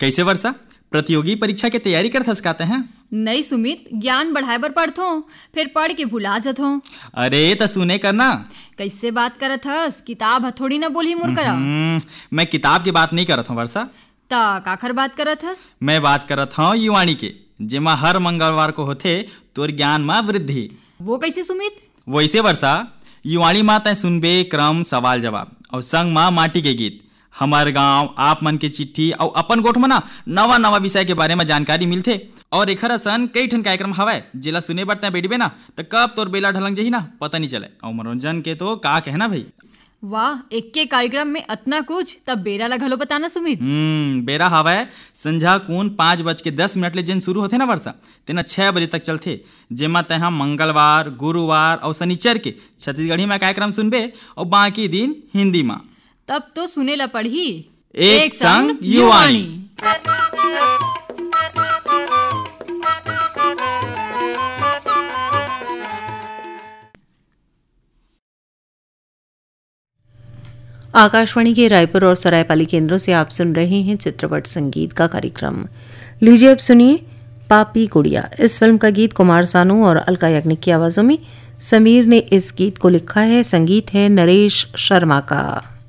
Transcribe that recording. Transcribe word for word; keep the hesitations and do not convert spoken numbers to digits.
कैसे वर्षा, प्रतियोगी परीक्षा की तैयारी कर थस काते हैं? नहीं सुमित, ज्ञान बढ़ाए बर पढ़थो, फिर पढ़ के भुला जथो। अरे त सुने करना। कैसे बात करत हस? किताब हथोड़ी ना बोली मुर करा। मैं किताब की बात नहीं करत हूँ वर्षा। ता काखर बात करत हस? मैं बात करत हूँ युवाणी के, जेमा हर मंगलवार को होथे तोर ज्ञान में वृद्धि। वो कैसे सुमित? वैसे वर्षा, युवाणी माँ तय सुनबे क्रम सवाल जवाब और संग माँ माटी के गीत, हमार गांव, आप मन के चिट्ठी और अपन गोठ में ना नवा नवा विषय के बारे में जानकारी मिलथे। और एखर असन कई ठन कार्यक्रम हवय जेला सुने बर तय बैठबे ना तो कब तोर बेला ढलंग जही ना पता नहीं चले। और मनोरंजन के तो का कहना भाई। वाह, एक के कार्यक्रम में अतना कुछ, तब बेरा ला घलो बताना सुमित। हम्म बेरा हवय संझा कून पाँच बज के दस मिनट ले जेन शुरू होथे ना वर्षा, तेना छह बजे तक चलथे, जेमा तय मंगलवार, गुरुवार और शनिचर के छत्तीसगढ़ी में कार्यक्रम सुनबे और बाकी दिन हिंदी में। तब तो सुने ला पढ़ी एक, एक संग युवाणी। आकाशवाणी के रायपुर और सरायपाली केंद्रों से आप सुन रहे हैं चित्रपट संगीत का कार्यक्रम। लीजिए अब सुनिए पापी गुड़िया। इस फिल्म का गीत कुमार सानू और अलका याग्निक की आवाजों में। समीर ने इस गीत को लिखा है, संगीत है नरेश शर्मा का।